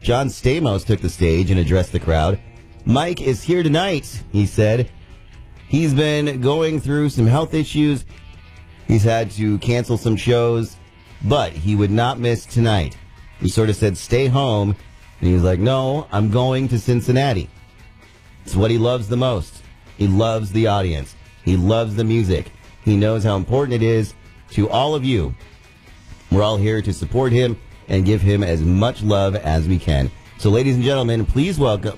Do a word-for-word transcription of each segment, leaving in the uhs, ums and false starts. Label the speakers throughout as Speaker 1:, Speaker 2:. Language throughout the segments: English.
Speaker 1: John Stamos took the stage and addressed the crowd. Mike is here tonight, he said. He's been going through some health issues. He's had to cancel some shows, but he would not miss tonight. He sort of said, stay home. And he was like, no, I'm going to Cincinnati. It's what he loves the most. He loves the audience. He loves the music. He knows how important it is to all of you. We're all here to support him and give him as much love as we can. So, ladies and gentlemen, please welcome,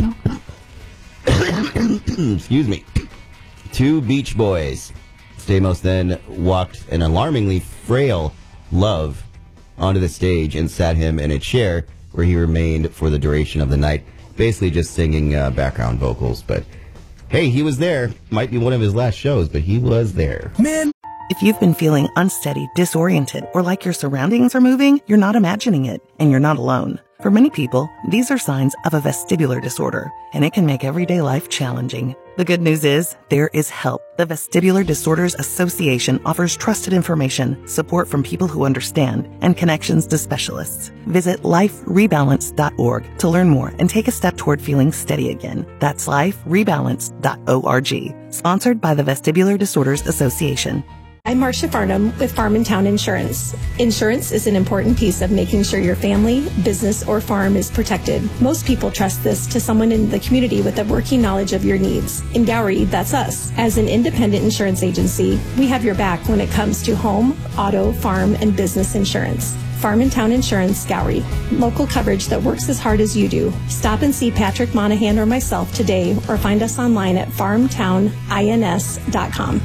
Speaker 1: excuse me, two Beach Boys. Stamos then walked an alarmingly frail Love onto the stage and sat him in a chair where he remained for the duration of the night, basically just singing uh, background vocals. But hey, he was there. Might be one of his last shows, but he was there.
Speaker 2: Man. If you've been feeling unsteady, disoriented, or like your surroundings are moving, you're not imagining it, and you're not alone. For many people, these are signs of a vestibular disorder, and it can make everyday life challenging. The good news is, there is help. The Vestibular Disorders Association offers trusted information, support from people who understand, and connections to specialists. Visit life rebalance dot org to learn more and take a step toward feeling steady again. That's life rebalance dot org. Sponsored by the Vestibular Disorders Association.
Speaker 3: I'm Marcia Farnham with Farm and Town Insurance. Insurance is an important piece of making sure your family, business, or farm is protected. Most people trust this to someone in the community with a working knowledge of your needs. In Gowrie, that's us. As an independent insurance agency, we have your back when it comes to home, auto, farm, and business insurance. Farm and Town Insurance, Gowrie. Local coverage that works as hard as you do. Stop and see Patrick Monahan or myself today or find us online at farm town ins dot com.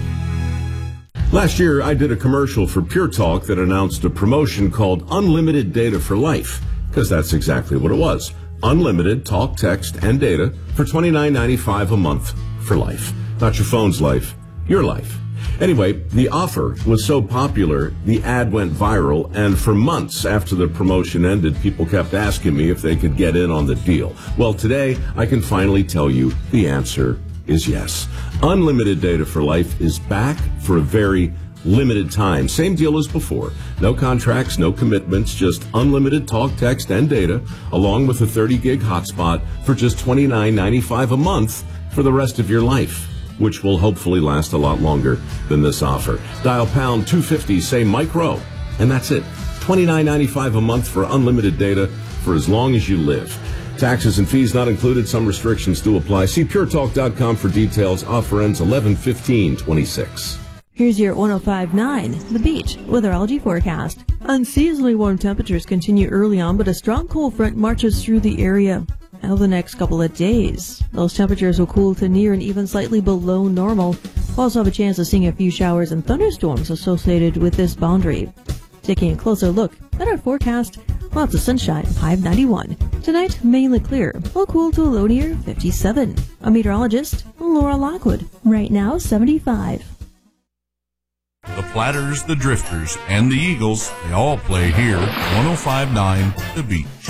Speaker 4: Last year, I did a commercial for Pure Talk that announced a promotion called Unlimited Data for Life, because that's exactly what it was. Unlimited talk, text, and data for twenty-nine ninety-five a month for life. Not your phone's life, your life. Anyway, the offer was so popular, the ad went viral, and for months after the promotion ended, people kept asking me if they could get in on the deal. Well, today, I can finally tell you the answer is yes. Unlimited Data for Life is back for a very limited time. Same deal as before. No contracts, no commitments, just unlimited talk, text, and data, along with a thirty gig hotspot for just twenty-nine ninety-five a month for the rest of your life, which will hopefully last a lot longer than this offer. Dial pound two fifty, say Mike Rowe, and that's it. twenty-nine ninety-five a month for unlimited data for as long as you live. Taxes and fees not included. Some restrictions do apply. See pure talk dot com for details. Offer ends eleven fifteen twenty-six.
Speaker 5: Here's your one oh five point nine, The Beach, weatherology forecast. Unseasonably warm temperatures continue early on, but a strong cold front marches through the area. Over the next couple of days, those temperatures will cool to near and even slightly below normal. We'll also have a chance of seeing a few showers and thunderstorms associated with this boundary. Taking a closer look at our forecast, lots of sunshine, high of ninety-one. Tonight, mainly clear. We'll cool to a low near fifty-seven. A meteorologist, Laura Lockwood. Right now, seventy-five.
Speaker 6: The Platters, the Drifters, and the Eagles, they all play here. one oh five point nine The Beach.